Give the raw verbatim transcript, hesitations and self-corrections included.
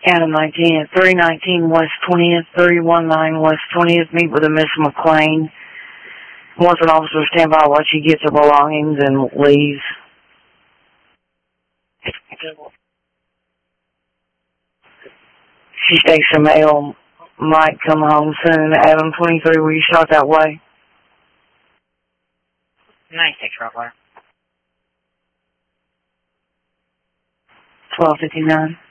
Adam nineteen, three nineteen West twentieth, three nineteen West twentieth, meet with a Miss McLean. Once an officer stand by while she gets her belongings and leaves. She states the mail might come home soon. Adam twenty-three, were you shot that way? ninety-six, Rottweiler. twelve fifty-nine.